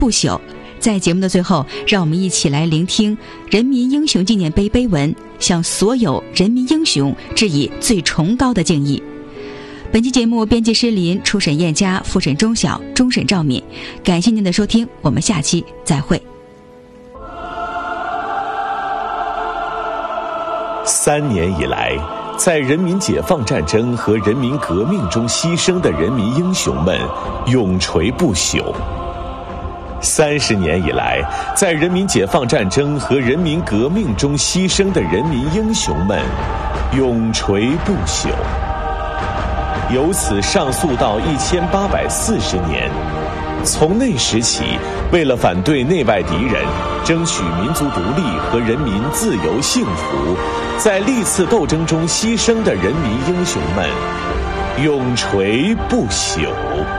不朽。在节目的最后，让我们一起来聆听人民英雄纪念碑碑文，向所有人民英雄致以最崇高的敬意。本期节目编辑施林，初审燕佳，复审钟晓，终审赵敏。感谢您的收听，我们下期再会。 3年以来，在人民解放战争和人民革命中牺牲的人民英雄们永垂不朽。30年以来，在人民解放战争和人民革命中牺牲的人民英雄们永垂不朽。由此上溯到1840年，从那时起，为了反对内外敌人，争取民族独立和人民自由幸福，在历次斗争中牺牲的人民英雄们永垂不朽。